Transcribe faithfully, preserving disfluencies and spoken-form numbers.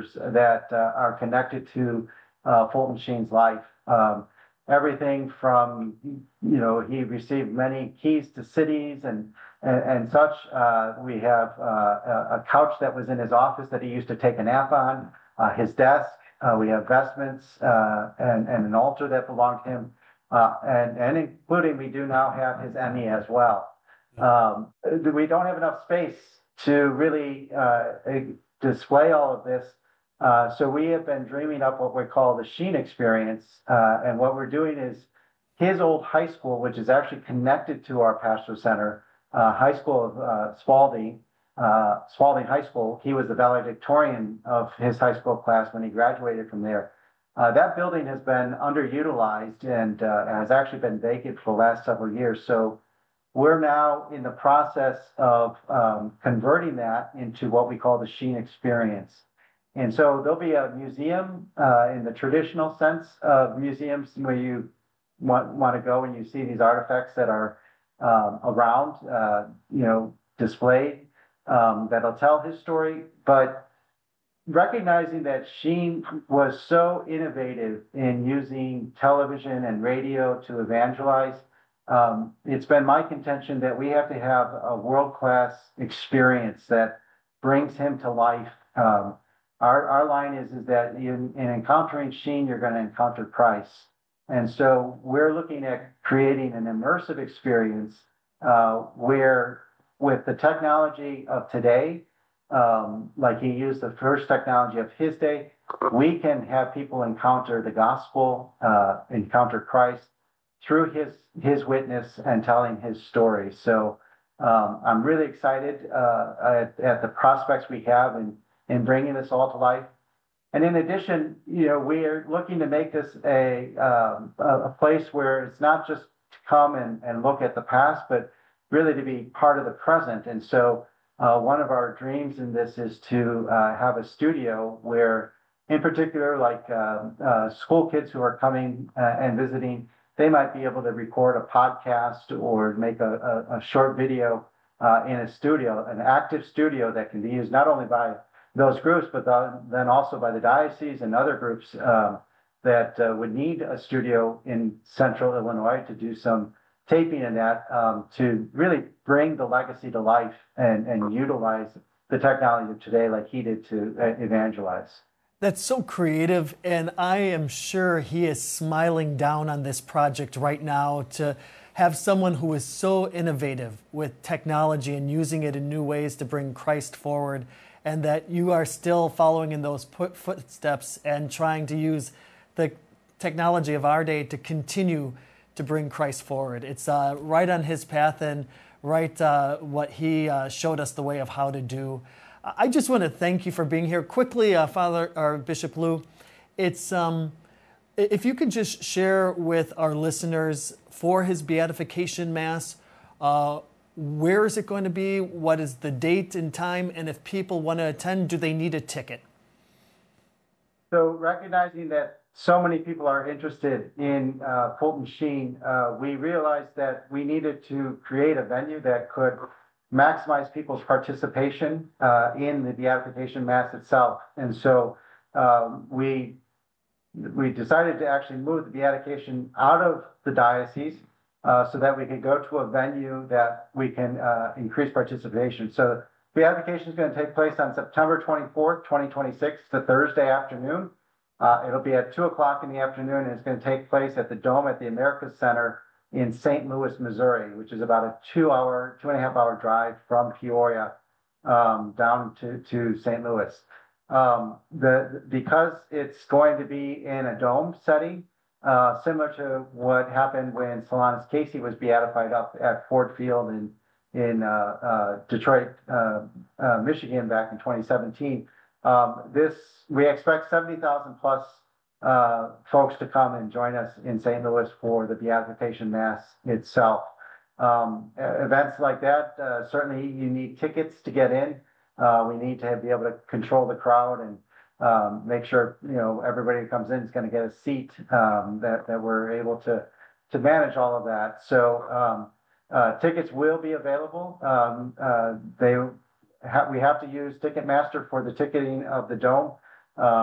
characters that uh, are connected to uh, Fulton Sheen's life. Um, everything from, you know, he received many keys to cities and and, and such. Uh, we have uh, a, a couch that was in his office that he used to take a nap on, uh, his desk. Uh, we have vestments uh, and, and an altar that belonged to him. Uh, and, and including, we do now have his Emmy as well. Um, we don't have enough space to really uh, display all of this. Uh, so we have been dreaming up what we call the Sheen Experience. Uh, and what we're doing is his old high school, which is actually connected to our Pastoral Center, uh, high school of uh, Spalding, uh, Spalding High School. He was the valedictorian of his high school class when he graduated from there. Uh, that building has been underutilized and uh, has actually been vacant for the last several years. So we're now in the process of um, converting that into what we call the Sheen Experience. And so there'll be a museum uh, in the traditional sense of museums where you want, want to go and you see these artifacts that are um, around, uh, you know, displayed, um, that'll tell his story. But recognizing that Sheen was so innovative in using television and radio to evangelize, um, it's been my contention that we have to have a world-class experience that brings him to life. Um, our, our line is, is that in, in encountering Sheen, you're going to encounter Christ. And so we're looking at creating an immersive experience uh, where with the technology of today, Um, like he used the first technology of his day, we can have people encounter the gospel, uh, encounter Christ through his his witness and telling his story. So um, I'm really excited uh, at, at the prospects we have in, in bringing this all to life. And in addition, you know, we are looking to make this a, um, a place where it's not just to come and, and look at the past, but really to be part of the present. And so Uh, one of our dreams in this is to uh, have a studio where, in particular, like uh, uh, school kids who are coming uh, and visiting, they might be able to record a podcast or make a, a, a short video uh, in a studio, an active studio that can be used not only by those groups, but the, then also by the diocese and other groups uh, that uh, would need a studio in central Illinois to do some taping in that um, to really bring the legacy to life and, and utilize the technology of today like he did to uh, evangelize. That's so creative, and I am sure he is smiling down on this project right now to have someone who is so innovative with technology and using it in new ways to bring Christ forward, and that you are still following in those footsteps and trying to use the technology of our day to continue to bring Christ forward. It's uh, right on his path and right uh, what he uh, showed us the way of how to do. I just want to thank you for being here. Quickly, uh, Father or Bishop Lou, it's um, if you could just share with our listeners for his beatification mass, uh, where is it going to be? What is the date and time? And if people want to attend, do they need a ticket? So recognizing that so many people are interested in uh, Fulton Sheen, uh, we realized that we needed to create a venue that could maximize people's participation uh, in the beatification mass itself. And so um, we we decided to actually move the beatification out of the diocese uh, so that we could go to a venue that we can uh, increase participation. So beatification is going to take place on September twenty-fourth, twenty twenty-six, the Thursday afternoon. Uh, it'll be at two o'clock in the afternoon, and it's going to take place at the Dome at the Americas Center in Saint Louis, Missouri, which is about a two-hour, two and a half hour drive from Peoria um, down to, to Saint Louis. Um, the, because it's going to be in a dome setting, uh, similar to what happened when Solanus Casey was beatified up at Ford Field in, in uh, uh, Detroit, uh, uh, Michigan back in twenty seventeen. Um, this, we expect seventy thousand plus uh, folks to come and join us in Saint Louis for the beatification mass itself. Um, events like that, uh, certainly you need tickets to get in. Uh, we need to have, be able to control the crowd and um, make sure, you know, everybody who comes in is going to get a seat, um, that, that we're able to, to manage all of that. So um, uh, tickets will be available. Um, uh, they ha we have to use Ticketmaster for the ticketing of the Dome. Um,